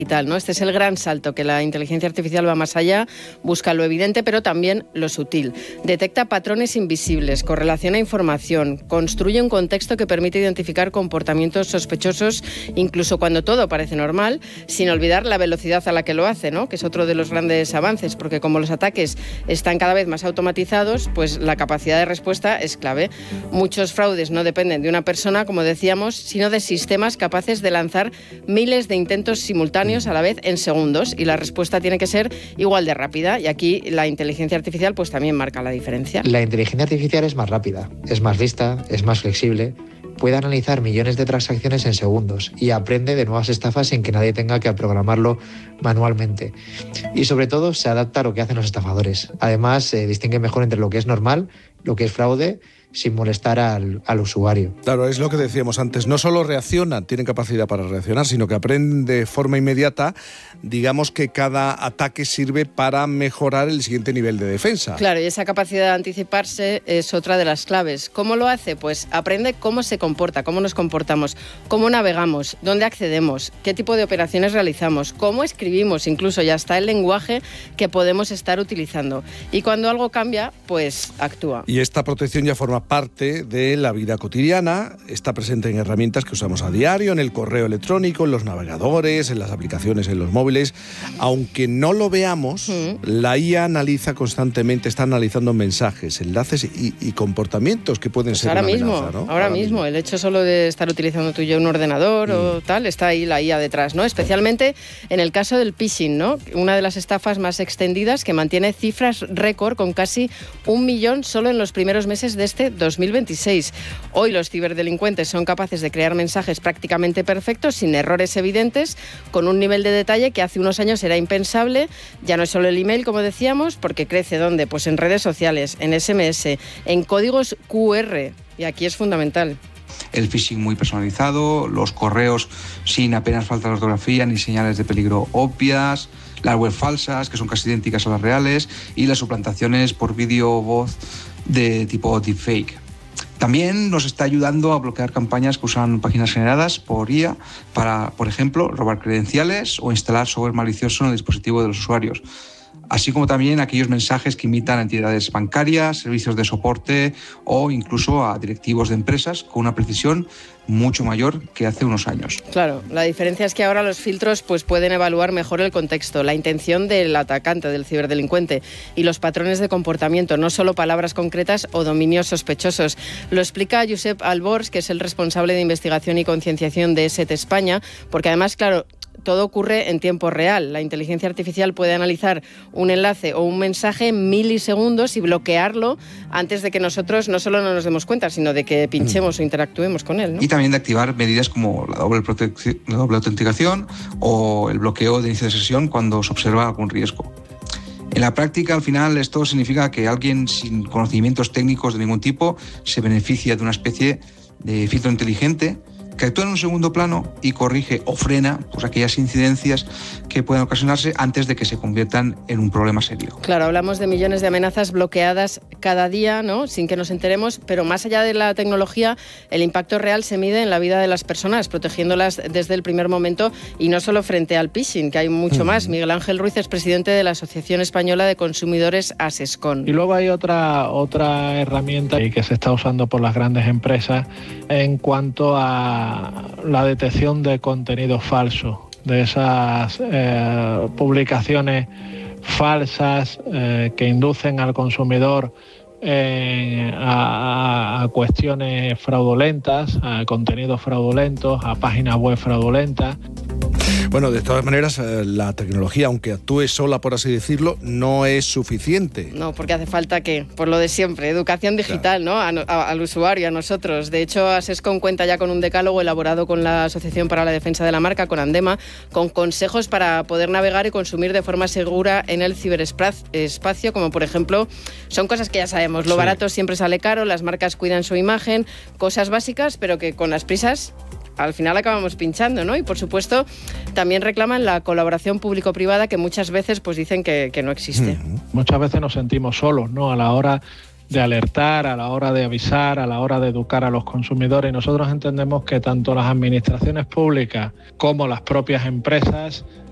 digital, ¿no? Este es el gran salto, que la inteligencia artificial va más allá, busca lo evidente, pero también lo sutil. Detecta patrones invisibles, correlaciona información, construye un contexto que permite identificar comportamientos sospechosos, incluso cuando todo parece normal, sin olvidar la velocidad a la que lo hace, ¿no? Que es otro de los grandes avances, porque como los ataques están cada vez más automatizados, pues la capacidad de respuesta es clave. Muchos fraudes no dependen de una persona, como decíamos, sino de sistemas capaces de lanzar miles de intentos simultáneos a la vez en segundos, y la respuesta tiene que ser igual de rápida, y aquí la inteligencia artificial pues también marca la diferencia. La inteligencia artificial es más rápida, es más lista, es más flexible, puede analizar millones de transacciones en segundos y aprende de nuevas estafas sin que nadie tenga que programarlo manualmente. Y sobre todo se adapta a lo que hacen los estafadores. Además, se distingue mejor entre lo que es normal, lo que es fraude, sin molestar al usuario. Claro, es lo que decíamos antes, no solo reaccionan, tienen capacidad para reaccionar, sino que aprenden de forma inmediata. Digamos que cada ataque sirve para mejorar el siguiente nivel de defensa. Claro, y esa capacidad de anticiparse es otra de las claves. ¿Cómo lo hace? Pues aprende cómo se comporta, cómo nos comportamos, cómo navegamos, dónde accedemos, qué tipo de operaciones realizamos, cómo escribimos, incluso ya está el lenguaje que podemos estar utilizando. Y cuando algo cambia, pues actúa. Y esta protección ya forma parte de la vida cotidiana, está presente en herramientas que usamos a diario, en el correo electrónico, en los navegadores, en las aplicaciones, en los móviles. Aunque no lo veamos, la IA analiza constantemente, está analizando mensajes, enlaces y comportamientos que pueden ser una amenaza, ¿no? Ahora mismo, el hecho solo de estar utilizando tú y yo un ordenador o tal, está ahí la IA detrás, ¿no? Especialmente en el caso del phishing, ¿no? Una de las estafas más extendidas, que mantiene cifras récord con casi 1 millón solo en los primeros meses de este 2026. Hoy los ciberdelincuentes son capaces de crear mensajes prácticamente perfectos, sin errores evidentes, con un nivel de detalle que hace unos años era impensable. Ya no es solo el email, como decíamos, porque crece ¿dónde? Pues en redes sociales, en SMS, en códigos QR, y aquí es fundamental. El phishing muy personalizado, los correos sin apenas falta de ortografía ni señales de peligro obvias, las web falsas, que son casi idénticas a las reales, y las suplantaciones por vídeo o voz de tipo deepfake. También nos está ayudando a bloquear campañas que usan páginas generadas por IA para, por ejemplo, robar credenciales o instalar software malicioso en el dispositivo de los usuarios. Así como también aquellos mensajes que imitan a entidades bancarias, servicios de soporte o incluso a directivos de empresas con una precisión mucho mayor que hace unos años. Claro, la diferencia es que ahora los filtros pues pueden evaluar mejor el contexto, la intención del atacante, del ciberdelincuente, y los patrones de comportamiento, no solo palabras concretas o dominios sospechosos. Lo explica Josep Albors, que es el responsable de investigación y concienciación de ESET España, porque además, claro, todo ocurre en tiempo real. La inteligencia artificial puede analizar un enlace o un mensaje en milisegundos y bloquearlo antes de que nosotros no solo no nos demos cuenta, sino de que pinchemos o interactuemos con él, ¿no? Y también de activar medidas como la doble autenticación o el bloqueo de inicio de sesión cuando se observa algún riesgo. En la práctica, al final, esto significa que alguien sin conocimientos técnicos de ningún tipo se beneficia de una especie de filtro inteligente que actúa en un segundo plano y corrige o frena pues, aquellas incidencias que puedan ocasionarse antes de que se conviertan en un problema serio. Claro, hablamos de millones de amenazas bloqueadas cada día, ¿no? Sin que nos enteremos, pero más allá de la tecnología, el impacto real se mide en la vida de las personas, protegiéndolas desde el primer momento y no solo frente al phishing, que hay mucho más. Miguel Ángel Ruiz es presidente de la Asociación Española de Consumidores ASESCON. Y luego hay otra herramienta que se está usando por las grandes empresas en cuanto a la detección de contenido falso, de esas publicaciones falsas que inducen al consumidor a cuestiones fraudulentas, a contenidos fraudulentos, a páginas web fraudulentas. Bueno, de todas maneras, la tecnología, aunque actúe sola, por así decirlo, no es suficiente. No, porque hace falta que, por lo de siempre, educación digital, claro, ¿no? Al usuario, a nosotros. De hecho, Asescon cuenta ya con un decálogo elaborado con la Asociación para la Defensa de la Marca, con Andema, con consejos para poder navegar y consumir de forma segura en el ciberespacio, como por ejemplo, son cosas que ya sabemos, lo barato siempre sale caro, las marcas cuidan su imagen, cosas básicas, pero que con las prisas al final acabamos pinchando, ¿no? Y por supuesto también reclaman la colaboración público-privada, que muchas veces pues dicen que no existe. Muchas veces nos sentimos solos, ¿no? A la hora de alertar, a la hora de avisar, a la hora de educar a los consumidores. Y nosotros entendemos que tanto las administraciones públicas como las propias empresas